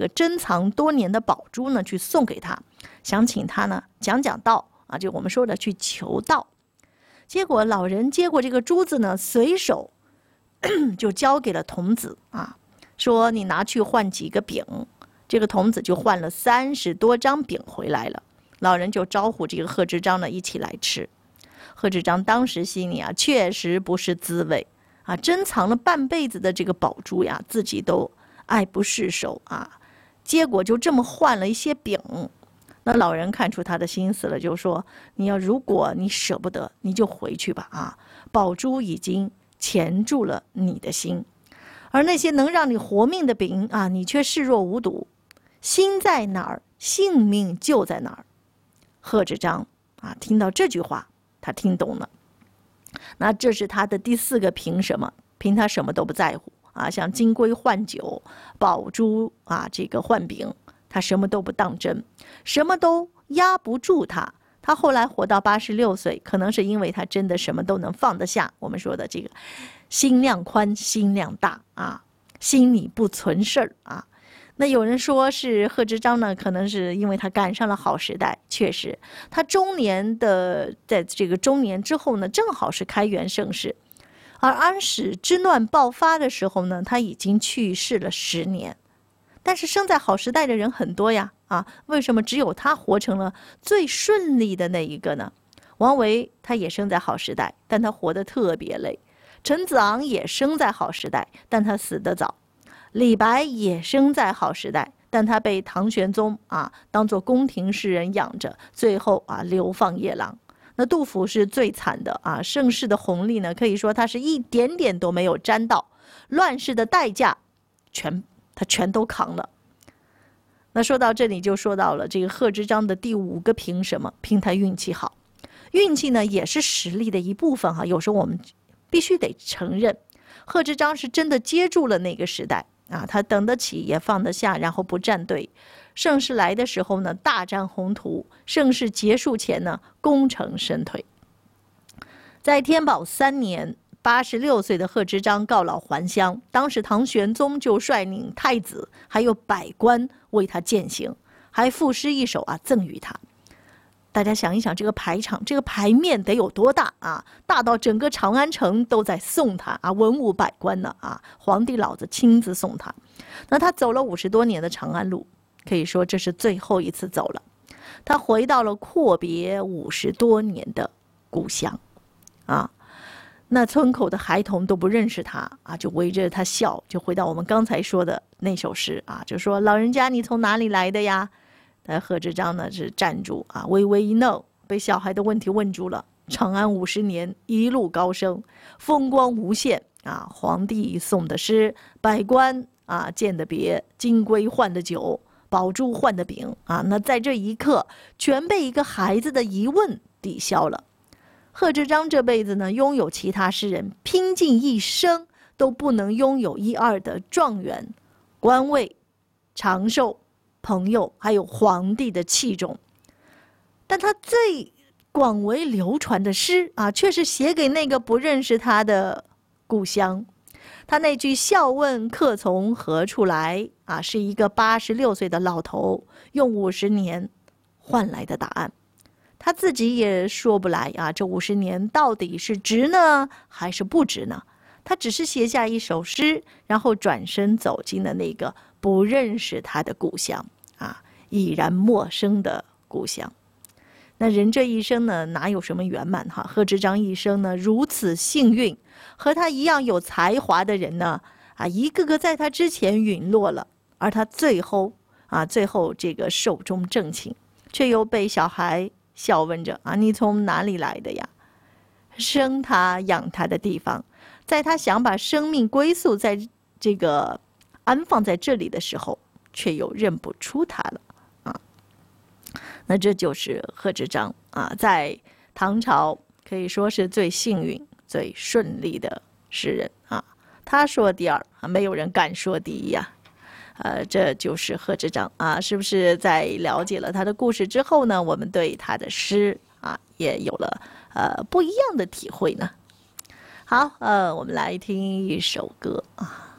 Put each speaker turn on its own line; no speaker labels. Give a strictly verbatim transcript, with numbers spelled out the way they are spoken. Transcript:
个珍藏多年的宝珠呢去送给他，想请他呢讲讲道啊，就我们说的去求道。结果老人接过这个珠子呢，随手就交给了童子啊，说你拿去换几个饼。这个童子就换了三十多张饼回来了。老人就招呼这个贺知章呢一起来吃。贺知章当时心里啊，确实不是滋味啊，珍藏了半辈子的这个宝珠呀，自己都爱不释手啊，结果就这么换了一些饼。那老人看出他的心思了，就说：“你要如果你舍不得，你就回去吧啊！宝珠已经钳住了你的心，而那些能让你活命的饼啊，你却视若无睹。心在哪儿，性命就在哪儿。”贺知章啊，听到这句话，他听懂了。那这是他的第四个凭什么？凭他什么都不在乎啊，像金龟换酒，宝珠啊，这个换饼。他什么都不当真，什么都压不住他。他后来活到八十六岁，可能是因为他真的什么都能放得下。我们说的这个心量宽、心量大啊，心里不存事儿啊。那有人说是贺知章呢，可能是因为他赶上了好时代。确实，他中年的在这个中年之后呢，正好是开元盛世，而安史之乱爆发的时候呢，他已经去世了十年。但是生在好时代的人很多呀，啊，为什么只有他活成了最顺利的那一个呢？王维他也生在好时代，但他活得特别累。陈子昂也生在好时代，但他死得早。李白也生在好时代，但他被唐玄宗啊当作宫廷诗人养着，最后啊流放夜郎。那杜甫是最惨的啊，盛世的红利呢，可以说他是一点点都没有沾到，乱世的代价全。他全都扛了。那说到这里，就说到了这个贺知章的第五个凭什么？凭他运气好。运气呢，也是实力的一部分哈。有时候我们必须得承认，贺知章是真的接住了那个时代啊，他等得起，也放得下，然后不站队。盛世来的时候呢，大展宏图；盛世结束前呢，功成身退。在天宝三年。八十六岁的贺知章告老还乡，当时唐玄宗就率领太子还有百官为他饯行，还赋诗一首啊赠予他。大家想一想，这个排场，这个牌面得有多大啊？大到整个长安城都在送他啊，文武百官呢啊，皇帝老子亲自送他。那他走了五十多年的长安路，可以说这是最后一次走了。他回到了阔别五十多年的故乡，啊。那村口的孩童都不认识他啊，就围着他笑，就回到我们刚才说的那首诗啊，就说老人家你从哪里来的呀？但贺知章呢是站住啊，微微一愣，被小孩的问题问住了。长安五十年，一路高升，风光无限啊！皇帝送的诗，百官啊见的别，金龟换的酒，宝珠换的饼啊，那在这一刻，全被一个孩子的疑问抵消了。贺知章这辈子呢，拥有其他诗人拼尽一生都不能拥有一二的状元、官位、长寿、朋友，还有皇帝的器重。但他最广为流传的诗啊，却是写给那个不认识他的故乡。他那句笑问客从何处来啊，是一个八十六岁的老头用五十年换来的答案。他自己也说不来啊，这五十年到底是值呢，还是不值呢？他只是写下一首诗，然后转身走进了那个不认识他的故乡啊，已然陌生的故乡。那人这一生呢，哪有什么圆满哈？贺知章一生呢如此幸运，和他一样有才华的人呢，啊，一个个在他之前陨落了，而他最后啊，最后这个寿终正寝，却又被小孩笑问着啊，你从哪里来的呀？生他养他的地方，在他想把生命归宿在这个安放在这里的时候，却又认不出他了啊。那这就是贺知章啊，在唐朝可以说是最幸运、最顺利的诗人啊。他说第二啊，没有人敢说第一呀。呃，这就是贺知章啊，是不是在了解了他的故事之后呢，我们对他的诗啊也有了呃不一样的体会呢？好，呃，我们来听一首歌啊。